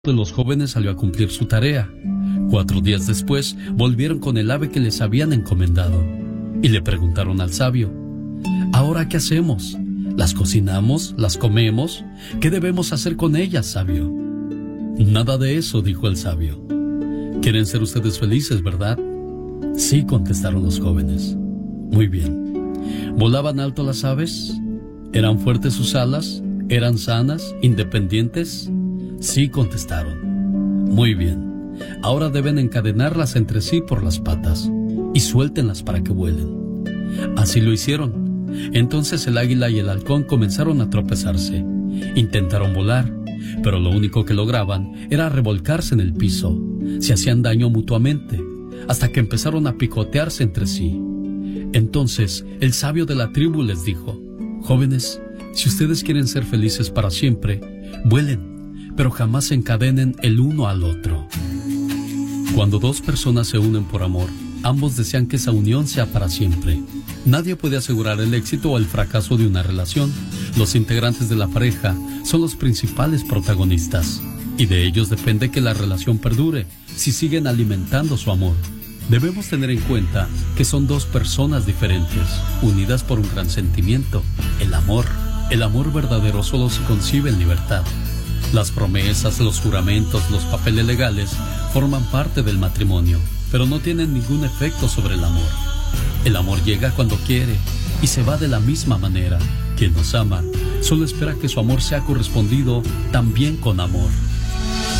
de los jóvenes salió a cumplir su tarea. 4 días después volvieron con el ave que les habían encomendado y le preguntaron al sabio: ¿ahora qué hacemos? ¿Las cocinamos? ¿Las comemos? ¿Qué debemos hacer con ellas, sabio? Nada de eso, dijo el sabio. ¿Quieren ser ustedes felices, verdad? Sí, contestaron los jóvenes. Muy bien. ¿Volaban alto las aves? ¿Eran fuertes sus alas? ¿Eran sanas, independientes? Sí, contestaron. Muy bien. Ahora deben encadenarlas entre sí por las patas y suéltenlas para que vuelen. Así lo hicieron. Entonces el águila y el halcón comenzaron a tropezarse. Intentaron volar, pero lo único que lograban era revolcarse en el piso. Se hacían daño mutuamente, hasta que empezaron a picotearse entre sí. Entonces el sabio de la tribu les dijo: jóvenes, si ustedes quieren ser felices para siempre, vuelen, pero jamás se encadenen el uno al otro. Cuando dos personas se unen por amor, ambos desean que esa unión sea para siempre. Nadie puede asegurar el éxito o el fracaso de una relación. Los integrantes de la pareja son los principales protagonistas, y de ellos depende que la relación perdure si siguen alimentando su amor. Debemos tener en cuenta que son dos personas diferentes, unidas por un gran sentimiento, el amor. El amor verdadero solo se concibe en libertad. Las promesas, los juramentos, los papeles legales forman parte del matrimonio, pero no tienen ningún efecto sobre el amor. El amor llega cuando quiere y se va de la misma manera. Quien nos ama solo espera que su amor sea correspondido también con amor.